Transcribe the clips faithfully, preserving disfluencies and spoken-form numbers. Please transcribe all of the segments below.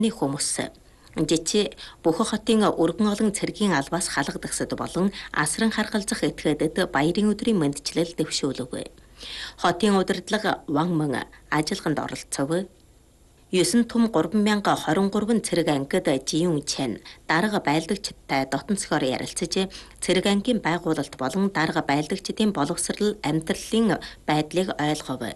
Хүмүүс жичи бүх хотын өргөн олон цэргийн албаас халагдахсад болон асран харгалзах этгээдэд баярын өдрийн мэндчлэл дэвшүүлв. Хотын удирдлага ван мөн ажилганд оролцов. Юусэн том гурван мянга хорин гурван цэрэг ангид Жиюн Чен дарга байлдагчдтай дотн цохоор ярилцаж цэрэг ангийн байгуулалт болон дарга байлдагчдын боловсрал амьдралын байдлыг ойлгов.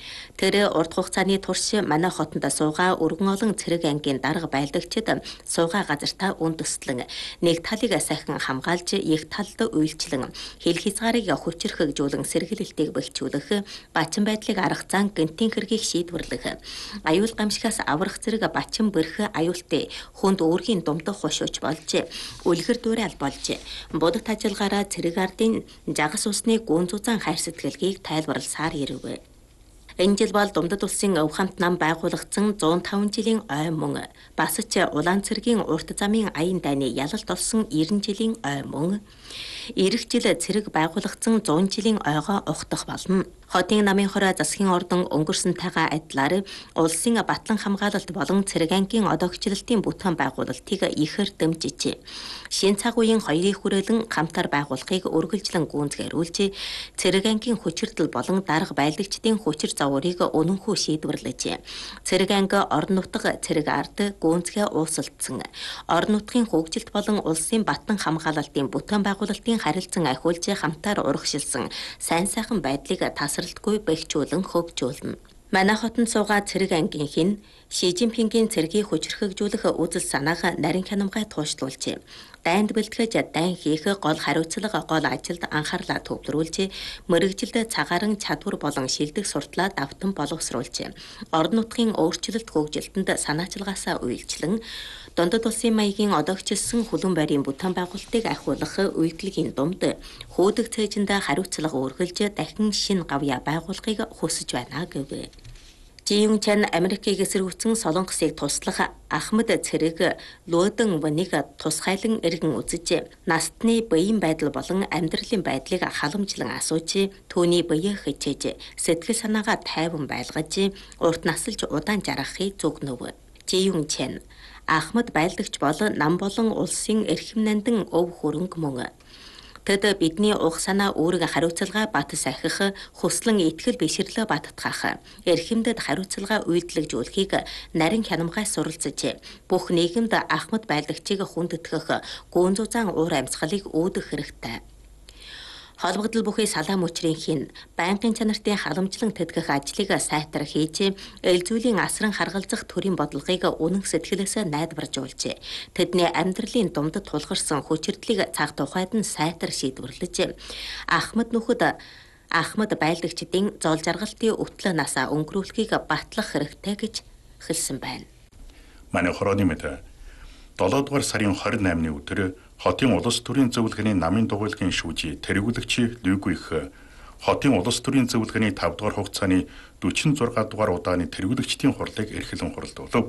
Тэр урт хугацааны турш манай хотонд суугаа өргөн олон цэрэг ангийн дарга байлдагчид суугаа газартаа үндэслэн нэг талыг сайхан хамгаалж их талд үйлчлэн хил хязгаарыг хүчрхэгжүүлэн сэргийлэлтийг бэхжүүлэх, бачин байдлыг арга зан гэнтийн хэргийг шийдвэрлэх, аюул гамшигаас аврах зэрэг бачин бэрх аюултай хүнд үүргийн думдах хушууч болж үлгэр дуурайл болж будад ажиллагаараа цэрэг ардын жагас усны гүн зузаан хайр сэтгэлгийг тайлбарласаар ирэв. Энэ жил бол Думдад улсын өв хамт нам байгуулагдсан зуун таван жилийн ой мөн бас ч улаан цэргийн урт замын аян дайны ялалт болсон эрдэнэ жилийн ой мөн ирэх жил цэрэг байгуулагдсан зуун жилийн ойгоо ухтах болно. Хотын намын хорой засгийн ордон өнгөрсөнтэйгээ адилаар улсын батлан хамгаалалт болон цэрэг ангийн одоогчлалтын бүтээн байгуулалтыг ихээр дэмжиж, шин цаг үеийн хоёрын хүрээлэн хамтар байгуулахыг үргэлжлэн гүйцэтгүүлж, цэрэг ангийн хүчирдэл болон дарга байлдагчдын хүчир завуурыг өнөнхөө шийдвэрлэж, цэрэг анги орон нутаг цэрэг ард гүйцэтгэе уусалдсан, орон нутгийн хөгжилт болон улсын батлан хамгаалалтын бүтээн байгуулалтын харилцан ахиулж хамтар урагшилсан сайн сайхан байдлыг тасралтгүй бэхжүүлэн хөгжүүлнэ. Манай хотод суугаа цэрэг ангийн хин Ши Жинпингийн цэргийг хүчрхэгжүүлэх үзэл санааг нарийн хянамгай туушлуулж, дайнд бэлтгэж дайн хийх гол хариуцлага гол ажилд анхаарлаа төвлөрүүлж, мэрэгжилд цагааран чадвар болон шилдэг суртлаа давтан боловсруулж, орон нутгийн өөрчлөлт хөгжилтөнд санаачилгаасаа үйлчлэн Дундад улсын маягийн одоогчилсан хүлэн байрын бүтээн байгуулалтыг ахиулах үйлдэлгийн дунд хөөдөг цээжинд хариуцлага өргөлж дахин шин гавья байгуулахыг хүсэж байна гэв. Жиюн Чен Америкийг эсэргүүцэн Солонгосыг туслах Ахмад цэрэг Луодон Ванийг тусгайлан эргэн үзэж, настны биеийн байдал болон амьдралын байдлыг халамжлан асууж, түүний биеэ хичээж, сэтгэл санаагаа тайван байлгаж, урт насалж удаан жаргахыг зүгнөв. Жиюн Чен Ахмад байлдагч бол нам болон улсын эрхэм нандин өв хөрөнгө мөн. Тэд бидний уг санаа үүрэг хариуцлага бат сахих, хүслэн итгэл бишрлээ баттгах, эрхэмдэд хариуцлага үйлдэлжүүлэхийг нарийн хянамгай суралцж, бүх нийгэмд Ахмад байлдагчийг хүндэтгэх гүн зузаан уур амьсгалыг үүдэх хэрэгтэй. Холбогдол бүхий салаа мөчрийн хин байнгын чанартын халамжлан тэтгэх ажлыг сайтар хийж, эл зүйлийн асран харгалзах төрийн бодлогыг үнэн сэтгэлээсээ найдваржуулж, тэдний амьдралын думдад тулгарсан хүчирдлийг цаг тухайд нь сайтар шийдвэрлэж, Ахмад нөхөд Ахмад байлдагчдын зол жаргалтын өтлөө насаа өнгөрүүлэхийг батлах хэрэгтэй гэж хэлсэн байна. Манай хорооны мэд долоо дугаар сарын хорин наймны өдөр хотын улс төрийн зөвлөгөөний намын дугуйлгын шүүжи тэргүүлэгч Лүгүйх хотын улс төрийн зөвлөгөөний тав дугаар хугацааны дөрвөн зургаан дугаар удааны тэргүүлэгчдийн хурлыг эрхлэн хуралдуулав.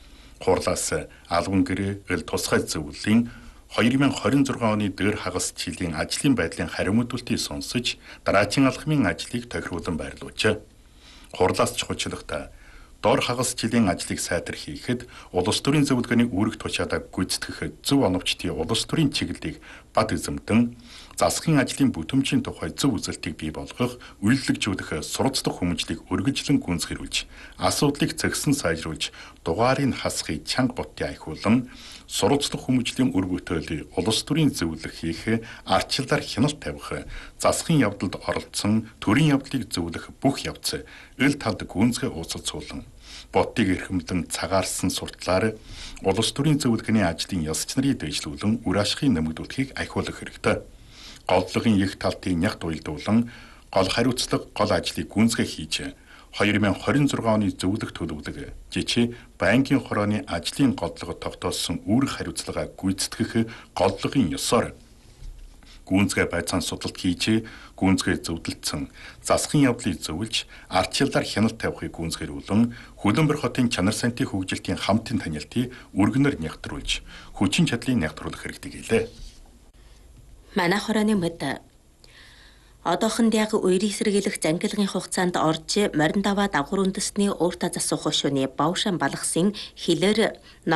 Хурлаас албан гэрээ эл тусгай зөвлөлийн две тысячи двадцать шесть оны дээр хагас жилийн ажлын байдлын хариумтуултыг сонсож, дараагийн алхмын ажлыг тохируулан байрлуулжээ. Хурлаас чухалчлахтаа дор хагас жилийн ажлыг сайтар хийхэд улс төрийн зөвлөгөөний үүрэг тушаалаа гүйцэтгэх зөв оновчтын улс төрийн чиглэлийг бат эзэмдэн засгийн ажлын бүтэмжийн тухай зөв үзэлтийг бий болгох, үйлчлэгжүүлэх суралцдаг хүмүүжлийг өргөжлөн гүйцэтгүүлж, асуудлыг зэгсэн сайжруулж, дугаарыг хасахыг чанга бутын ахиулан, суралцдаг хүмүүжлийн үр бүтээлийг улс төрийн зөвлөх хийх, ардчилаар хяналт тавих, засгийн явдалд оролцсон, төрийн явдлыг зөвлөх бүх явц эл талд гүйцэтгэх ууцалцуулан ботыг эрхэмлэн цагаарсан суртлаар улс төрийн зөвлөгөөний ажлын ёсч нарыг дэвшлүүлэн үр ашигыг нэмэгдүүлэхийг ахиулах хэрэгтэй. Голлогын их талтын нягт уялдуулан гол хариуцлага гол ажлыг гүйцэтгэх хийж две тысячи двадцать шесть оны зөвлөх төлөвлөг жичи байнгын хорооны ажлын голлогод тогтоосон үүрэг хариуцлагаа гүйцэтгэх голлогын ёсоор гүйцэтгэх байцаан судалт хийж, гүйцэтгэх зөвлөлдсөн, засгийн явдлыг зөвлөж, ардчилаар хяналт тавихыг гүйцэтгүүлэн, Хөлбөмбөр хотын чанар сантын хөгжилтийн хамтын танилтыг өргөнөөр нягтруулж, хүчин чадлыг нягтруулах хэрэгтэй гэлээ. Манай хорооны мэд Одоохон яг үерийн сэргийлэх зангилгын хугацаанд орж морин даваа дагвар үндэсний ууртаа засуух хошууны Баушан балгасын хилээр